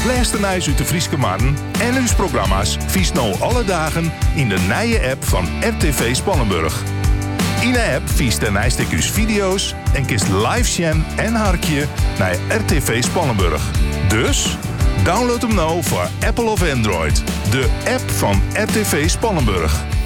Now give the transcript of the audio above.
Blijstenijs uit de Frieske Marren en uw programma's vies nou alle dagen in de nije app van RTV Spannenburg. In de app vies ten ijsticus video's en kist live scan en harkje naar RTV Spannenburg. Dus download hem nou voor Apple of Android. De app van RTV Spannenburg.